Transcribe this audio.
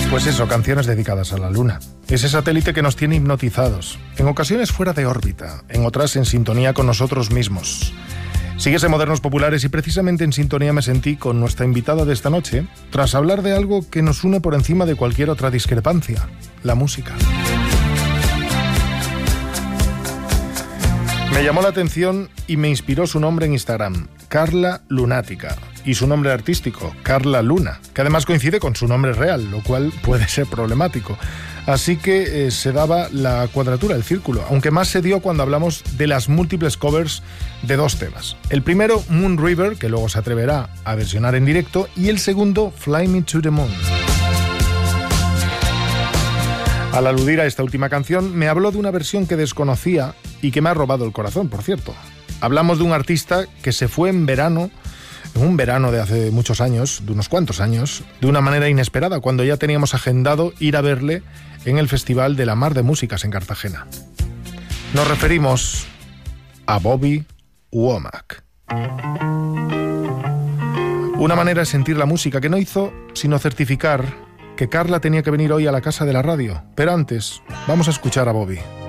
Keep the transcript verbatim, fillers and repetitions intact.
Pues eso, canciones dedicadas a la Luna. Ese satélite que nos tiene hipnotizados, en ocasiones fuera de órbita, en otras en sintonía con nosotros mismos. Sigues en Modernos Populares y precisamente en sintonía me sentí con nuestra invitada de esta noche, tras hablar de algo que nos une por encima de cualquier otra discrepancia, la música. Me llamó la atención y me inspiró su nombre en Instagram, Carla Lunática, y su nombre artístico, Carla Luna, que además coincide con su nombre real, lo cual puede ser problemático. Así que eh, se daba la cuadratura, el círculo, aunque más se dio cuando hablamos de las múltiples covers de dos temas. El primero, Moon River, que luego se atreverá a versionar en directo, y el segundo, Fly Me to the Moon. Al aludir a esta última canción, me habló de una versión que desconocía y que me ha robado el corazón, por cierto. Hablamos de un artista que se fue en verano, en un verano de hace muchos años, de unos cuantos años, de una manera inesperada, cuando ya teníamos agendado ir a verle en el Festival de la Mar de Músicas en Cartagena. Nos referimos a Bobby Womack. Una manera de sentir la música que no hizo sino certificar que Carla tenía que venir hoy a la casa de la radio. Pero antes, vamos a escuchar a Bobby.